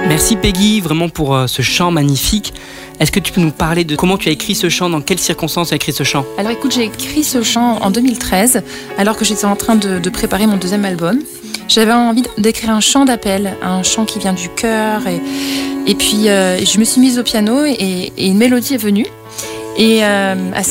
Merci Peggy, vraiment pour ce chant magnifique. Est-ce que tu peux nous parler de comment tu as écrit ce chant, dans quelles circonstances tu as écrit ce chant? Alors écoute, j'ai écrit ce chant en 2013, alors que j'étais en train de préparer mon deuxième album. J'avais envie d'écrire un chant d'appel, un chant qui vient du cœur. Et puis je me suis mise au piano et une mélodie est venue. Et à